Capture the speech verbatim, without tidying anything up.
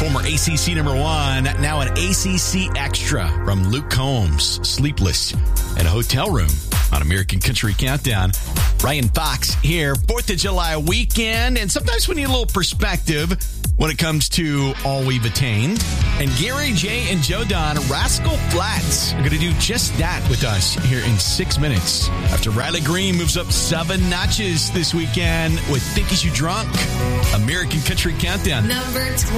Former A C C number one, now an A C C extra from Luke Combs. Sleepless in a hotel room on American Country Countdown. Ryan Fox here, fourth of July weekend. And sometimes we need a little perspective when it comes to all we've attained. And Gary J and Joe Don, Rascal Flatts, are going to do just that with us here in six minutes. After Riley Green moves up seven notches this weekend with Think Is You Drunk? American Country Countdown. Number